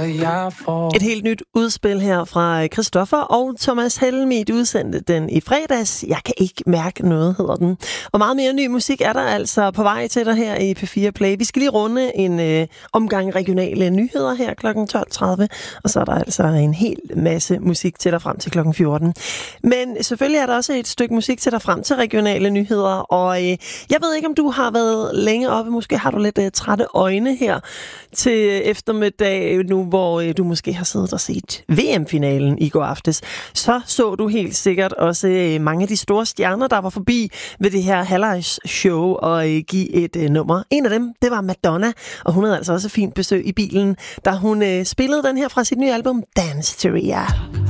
jeg får. Et helt nyt udspil her fra Christoffer og Thomas Helmig udsendte den i fredags. Jeg kan ikke mærke noget, hedder den. Og meget mere ny musik er der altså på vej til dig her i P4 Play. Vi skal lige runde en omgang regionale nyheder her kl. 12.30. Og så er der altså en hel masse musik til dig frem til kl. 14. Men selvfølgelig er der også et stykke musik til dig frem til regionale nyheder. Og jeg ved ikke, om du har været længe oppe. Måske har du lidt trætte øjne her til eftermiddag nu, hvor du måske har siddet og set VM-finalen i går aftes. Så du helt sikkert også mange af de store stjerner, der var forbi ved det her halvlejs-show og give et nummer. En af dem, det var Madonna, og hun havde altså også fint besøg i bilen, da hun spillede den her fra sit nye album, Dance Teria.